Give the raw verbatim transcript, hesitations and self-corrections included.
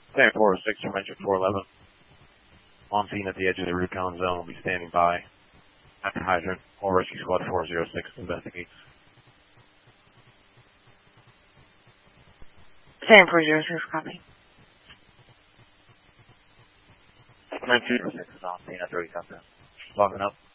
San four oh six, Dimension four eleven. On scene at the edge of the recon zone. Will be standing by. After hydrant. Or Rescue Squad four oh six investigates. San four oh six, copy. nine two oh six is on scene at the recon zone. Logging up.